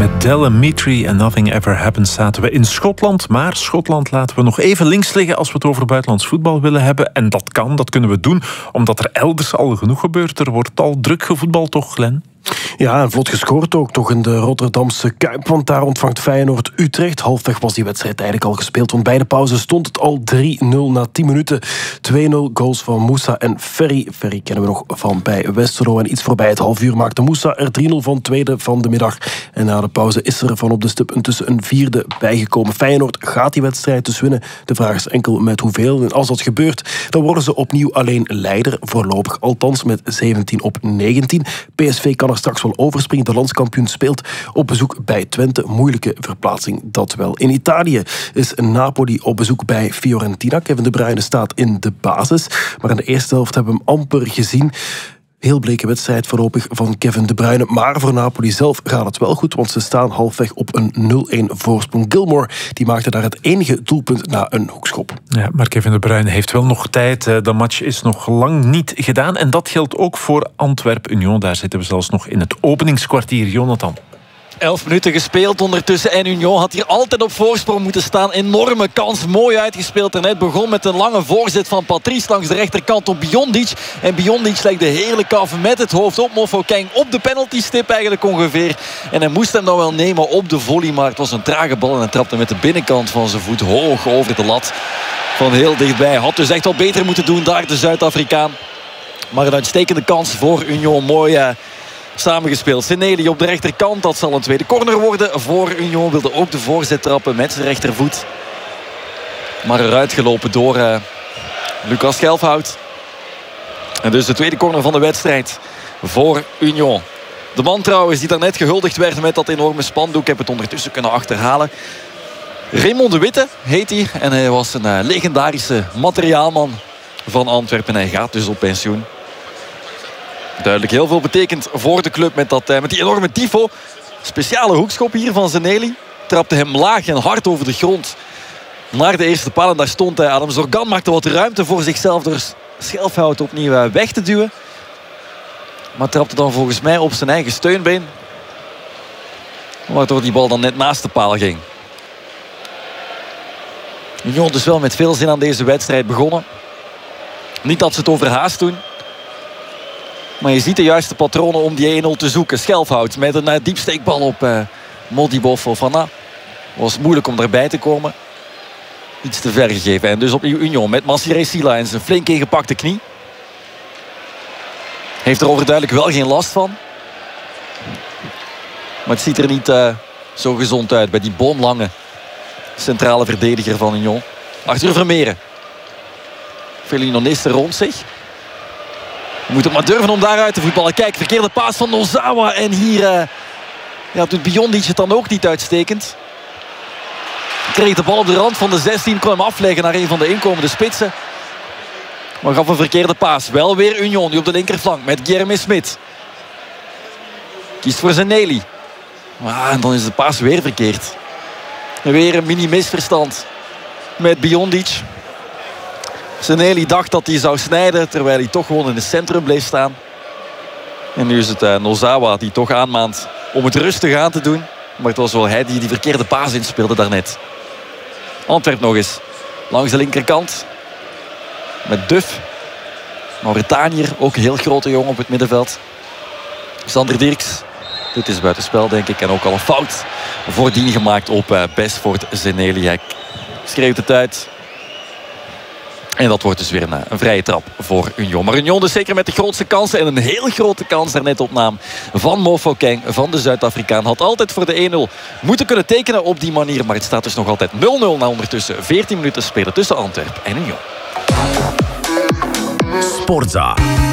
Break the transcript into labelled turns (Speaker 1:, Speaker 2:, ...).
Speaker 1: Met Delamitri en Nothing Ever Happens zaten we in Schotland. Maar Schotland laten we nog even links liggen als we het over buitenlands voetbal willen hebben. En dat kunnen we doen, omdat er elders al genoeg gebeurt. Er wordt al druk gevoetbald, toch, Glenn?
Speaker 2: Ja, en vlot gescoord ook toch in de Rotterdamse Kuip. Want daar ontvangt Feyenoord Utrecht. Halfweg was die wedstrijd eigenlijk al gespeeld. Want bij de pauze stond het al 3-0 na 10 minuten. 2-0 goals van Moussa en Ferry. Ferry kennen we nog van bij Westerlo. En iets voorbij het half uur maakte Moussa er 3-0 van, tweede van de middag. En na de pauze is er van op de stip intussen een vierde bijgekomen. Feyenoord gaat die wedstrijd dus winnen. De vraag is enkel met hoeveel. En als dat gebeurt, dan worden ze opnieuw alleen leider. Voorlopig althans met 17 op 19. PSV kan er straks wel overspringen. De landskampioen speelt op bezoek bij Twente. Moeilijke verplaatsing, dat wel. In Italië is Napoli op bezoek bij Fiorentina. Kevin De Bruyne staat in de basis. Maar in de eerste helft hebben we hem amper gezien. Heel bleke wedstrijd voorlopig van Kevin De Bruyne. Maar voor Napoli zelf gaat het wel goed, want ze staan halfweg op een 0-1 voorsprong. Gilmore die maakte daar het enige doelpunt na een hoekschop.
Speaker 1: Ja, maar Kevin De Bruyne heeft wel nog tijd. De match is nog lang niet gedaan. En dat geldt ook voor Antwerp-Union. Daar zitten we zelfs nog in het openingskwartier. Jonathan.
Speaker 3: 11 minuten gespeeld ondertussen en Union had hier altijd op voorsprong moeten staan. Enorme kans, mooi uitgespeeld. Er net begon met een lange voorzet van Patrice langs de rechterkant op Biondic. En Biondic legde heerlijk af met het hoofd op Mofokeng op de penaltystip eigenlijk ongeveer. En hij moest hem dan wel nemen op de volley, maar het was een trage bal en hij trapte met de binnenkant van zijn voet hoog over de lat. Van heel dichtbij. Had dus echt wel beter moeten doen daar de Zuid-Afrikaan. Maar een uitstekende kans voor Union. Mooi samengespeeld. Seneli op de rechterkant. Dat zal een tweede corner worden voor Union. Wilde ook de voorzet trappen met zijn rechtervoet. Maar eruit gelopen door Lucas Gelfhout. En dus de tweede corner van de wedstrijd voor Union. De man trouwens die daarnet gehuldigd werd met dat enorme spandoek. Ik heb het ondertussen kunnen achterhalen. Raymond de Witte heet hij. En hij was een legendarische materiaalman van Antwerpen. Hij gaat dus op pensioen. Duidelijk heel veel betekent voor de club met die enorme tifo. Speciale hoekschop hier van Zeneli. Trapte hem laag en hard over de grond naar de eerste paal. En daar stond Adam Zorgan. Maakte wat ruimte voor zichzelf door Schelfhout opnieuw weg te duwen. Maar trapte dan volgens mij op zijn eigen steunbeen. Waardoor die bal dan net naast de paal ging. Union dus wel met veel zin aan deze wedstrijd begonnen. Niet dat ze het overhaast doen. Maar je ziet de juiste patronen om die 1-0 te zoeken. Schelfhout met een diepsteekbal op Modibov Fofana. Was moeilijk om erbij te komen. Iets te ver gegeven. En dus opnieuw Union met Massiré Sila en zijn flink ingepakte knie. Heeft er overduidelijk wel geen last van. Maar het ziet er niet zo gezond uit bij die boomlange centrale verdediger van Union. Arthur Vermeeren. Veel Unionisten rond zich. Moet het maar durven om daaruit te voetballen. Kijk, verkeerde paas van Nozawa. En hier doet Biondic het dan ook niet uitstekend. Kreeg de bal op de rand van de 16. Kon hem afleggen naar een van de inkomende spitsen. Maar gaf een verkeerde paas. Wel weer Union nu op de linkerflank met Guilherme Smit. Kiest voor Zeneli. En dan is de paas weer verkeerd. Weer een mini misverstand met Biondic. Zeneli dacht dat hij zou snijden, terwijl hij toch gewoon in het centrum bleef staan. En nu is het Nozawa die toch aanmaant om het rustig aan te doen. Maar het was wel hij die verkeerde paas inspeelde daarnet. Antwerp nog eens. Langs de linkerkant. Met Duff. Mauritaniër, ook een heel grote jongen op het middenveld. Sander Dirks. Dit is buitenspel, denk ik. En ook al een fout voordien gemaakt op Besford Zeneli. Hij schreeuwt het uit. En dat wordt dus weer een vrije trap voor Union. Maar Union dus zeker met de grootste kansen. En een heel grote kans daarnet op naam van Mofokeng, van de Zuid-Afrikaan. Had altijd voor de 1-0 moeten kunnen tekenen op die manier. Maar het staat dus nog altijd 0-0 na ondertussen 14 minuten spelen tussen Antwerpen en Union.
Speaker 4: Sportza.